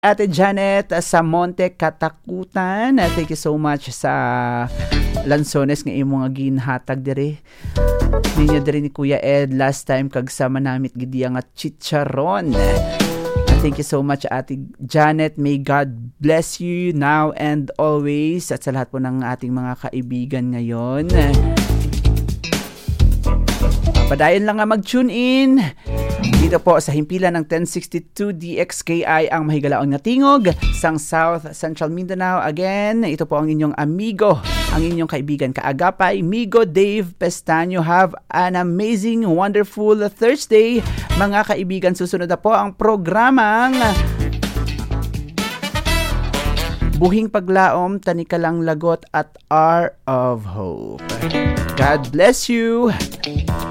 Ate Janet sa Monte Katakutan. Thank you so much sa lansones nga imong nga ginhatag diri. Ninya diri ni Kuya Ed last time kagsama namit gidi nga chicharon. Thank you so much Ate Janet. May God bless you now and always at sa lahat po ng ating mga kaibigan ngayon. Padayon lang nga mag-tune in. Dito po sa himpilan ng 1062 DXKI ang mahigalaon nga tingog sang South Central Mindanao. Again, ito po ang inyong amigo, ang inyong kaibigan kaagapay, Migo Dave Pestaño. Have an amazing, wonderful Thursday. Mga kaibigan, susunod na po ang programang Buhing Paglaom, Tanikalang Lagot at Hour of Hope. God bless you.